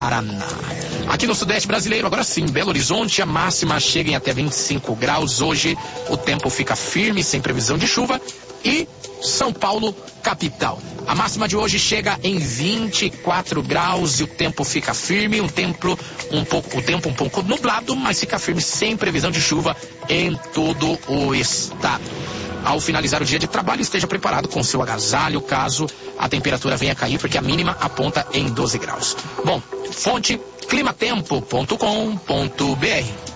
Paraná. Aqui no Sudeste brasileiro, agora sim, Belo Horizonte, a máxima chega em até 25 graus. Hoje o tempo fica firme, sem previsão de chuva. E São Paulo, capital. A máxima de hoje chega em 24 graus e o tempo fica firme. O tempo um pouco nublado, mas fica firme, sem previsão de chuva em todo o estado. Ao finalizar o dia de trabalho, esteja preparado com seu agasalho, caso a temperatura venha a cair, porque a mínima aponta em 12 graus. Bom, fonte climatempo.com.br.